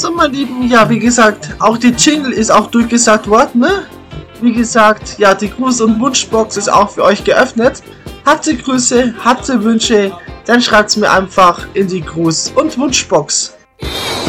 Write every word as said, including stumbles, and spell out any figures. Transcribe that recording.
So, meine Lieben, ja, wie gesagt, auch die Jingle ist auch durchgesagt worden, ne? Wie gesagt, ja, die Gruß- und Wunschbox ist auch für euch geöffnet. Habt ihr Grüße, habt ihr Wünsche, dann schreibt's mir einfach in die Gruß- und Wunschbox.